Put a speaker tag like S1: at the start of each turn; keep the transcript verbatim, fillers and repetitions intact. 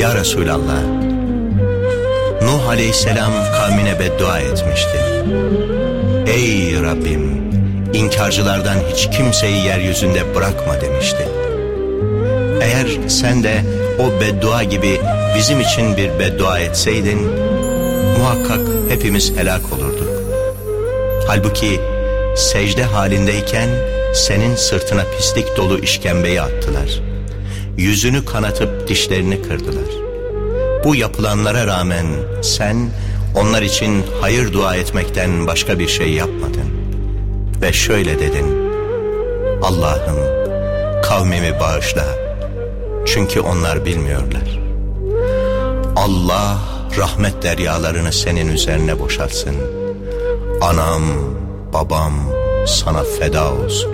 S1: Ya Resulallah, Nuh aleyhisselam kavmine beddua etmişti. Ey Rabbim, inkarcılardan hiç kimseyi yeryüzünde bırakma demişti. Eğer sen de o beddua gibi bizim için bir beddua etseydin, muhakkak hepimiz helak olurduk. Halbuki secde halindeyken senin sırtına pislik dolu işkembeyi attılar. Yüzünü kanatıp dişlerini kırdılar. Bu yapılanlara rağmen sen onlar için hayır dua etmekten başka bir şey yapmadın. Ve şöyle dedin: Allah'ım, kavmimi bağışla, çünkü onlar bilmiyorlar. Allah rahmet deryalarını senin üzerine boşaltsın. Anam, babam sana feda olsun.